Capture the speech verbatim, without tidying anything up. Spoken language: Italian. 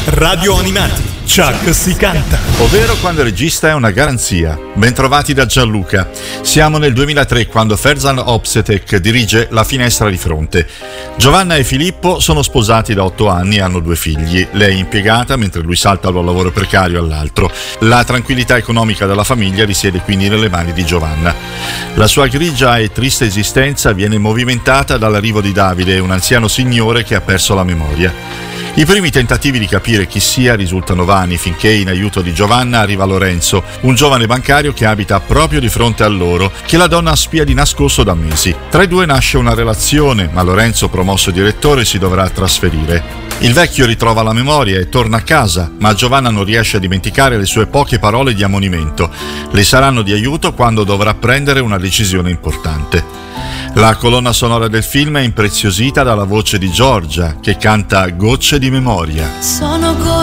Radio Animati, Chuck si canta. Ovvero quando il regista è una garanzia. Bentrovati da Gianluca. Siamo nel duemilatré quando Ferzan Opsetek dirige La finestra di fronte. Giovanna e Filippo sono sposati da otto anni e hanno due figli. Lei è impiegata mentre lui salta da un lavoro precario all'altro. La tranquillità economica della famiglia risiede quindi nelle mani di Giovanna. La sua grigia e triste esistenza viene movimentata dall'arrivo di Davide, un anziano signore che ha perso la memoria. I primi tentativi di capire chi sia risultano vani finché in aiuto di Giovanna arriva Lorenzo, un giovane bancario che abita proprio di fronte a loro, che la donna spia di nascosto da mesi. Tra i due nasce una relazione, ma Lorenzo, promosso direttore, si dovrà trasferire. Il vecchio ritrova la memoria e torna a casa, ma Giovanna non riesce a dimenticare le sue poche parole di ammonimento. Le saranno di aiuto quando dovrà prendere una decisione importante. La colonna sonora del film è impreziosita dalla voce di Giorgia, che canta Gocce di memoria. Sono